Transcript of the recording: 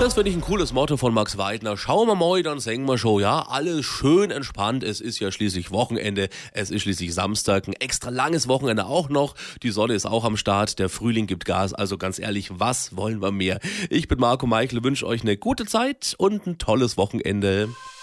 Das finde ich ein cooles Motto von Max Weidner. Schauen wir mal, dann singen wir schon, ja, alles schön entspannt. Es ist ja schließlich Wochenende, es ist schließlich Samstag, ein extra langes Wochenende auch noch. Die Sonne ist auch am Start, der Frühling gibt Gas, also ganz ehrlich, was wollen wir mehr? Ich bin Marco Meichel, wünsche euch eine gute Zeit und ein tolles Wochenende.